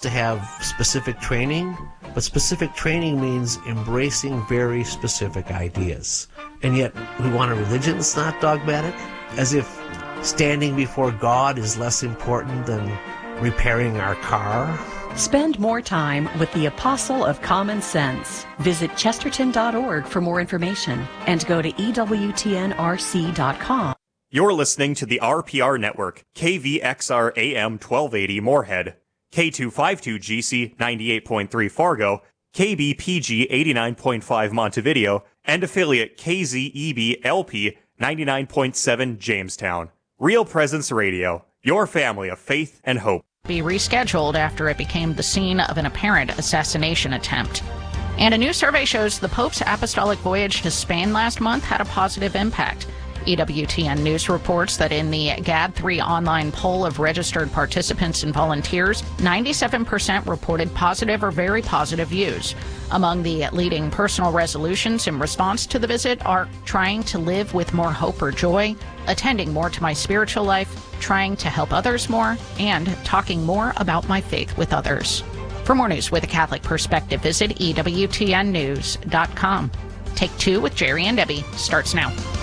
to have specific training, but specific training means embracing very specific ideas. And yet we want a religion that's not dogmatic, as if standing before God is less important than repairing our car. Spend more time with the Apostle of Common Sense. Visit Chesterton.org for more information and go to EWTNRC.com. You're listening to the RPR Network, KVXR AM 1280 Moorhead, K252GC 98.3 Fargo, KBPG 89.5 Montevideo, and affiliate KZEB LP 99.7 Jamestown. Real Presence Radio, your family of faith and hope. Be rescheduled after it became the scene of an apparent assassination attempt. And a new survey shows the Pope's apostolic voyage to Spain last month had a positive impact. EWTN News reports that in the GAD3 online poll of registered participants and volunteers, 97% reported positive or very positive views. Among the leading personal resolutions in response to the visit are trying to live with more hope or joy, attending more to my spiritual life, trying to help others more, and talking more about my faith with others. For more news with a Catholic perspective, visit EWTNnews.com. Take Two with Jerry and Debbie starts now.